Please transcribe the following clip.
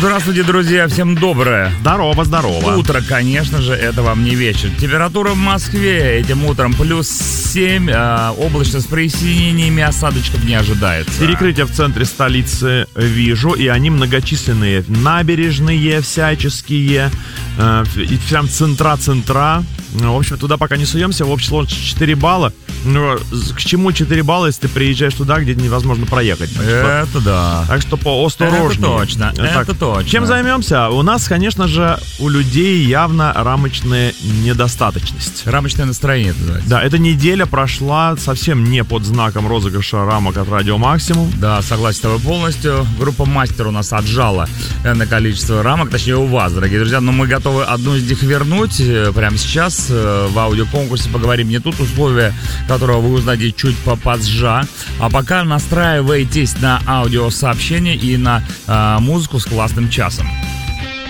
Здравствуйте, друзья, всем доброе. Здорово, здорово. Утро, конечно же, это вам не вечер. Температура в Москве этим утром плюс 7, облачно с прояснениями, осадочков не ожидается. Перекрытия в центре столицы вижу, и они многочисленные. Набережные всяческие, и прям центра. В общем, туда пока не суемся, в общей сложности 4 балла. Но к чему 4 балла, если ты приезжаешь туда, где невозможно проехать? Это да. Так что поосторожнее. Это точно, это точно. Чем займемся? У нас, конечно же, у людей явно рамочная недостаточность. Рамочное настроение называется. Да, эта неделя прошла совсем не под знаком розыгрыша рамок от Радио Максимум. Да, согласен с тобой полностью. Группа Мастер у нас отжала на количество рамок, точнее у вас, дорогие друзья. Но мы готовы одну из них вернуть прямо сейчас в аудиоконкурсе. Поговорим не тут, условия которого вы узнаете чуть попозже. А пока настраивайтесь на аудиосообщение и на музыку с классным часом.